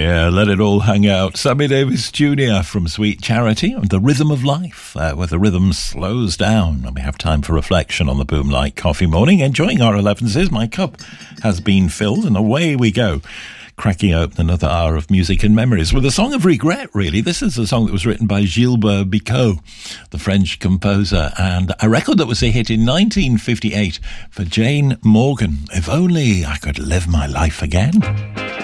Yeah, let it all hang out. Sammy Davis Jr. from Sweet Charity and The Rhythm of Life, where the rhythm slows down and we have time for reflection on the Boom Light Coffee Morning. Enjoying our 11s. My cup has been filled and away we go. Cracking open another hour of music and memories with a song of regret, really. This is a song that was written by Gilbert Bécaud, the French composer, and a record that was a hit in 1958 for Jane Morgan. If only I could live my life again.